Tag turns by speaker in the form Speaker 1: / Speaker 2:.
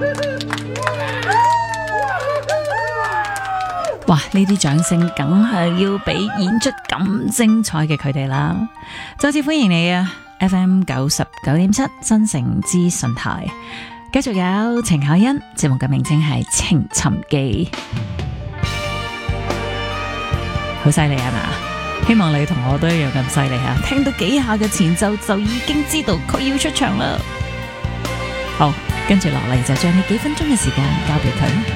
Speaker 1: 哇！呢啲掌聲梗係要俾演出咁精彩嘅佢哋啦！再次歡迎你啊 ！FM 99.7新城資訊台，繼續有程巧欣，節目嘅名稱係《情尋記》，好犀利啊嘛！希望你同我都一樣咁犀利啊！聽到幾下嘅前奏就已經知道佢要出場啦。好，跟住落嚟就將呢幾分鐘嘅時間交俾佢。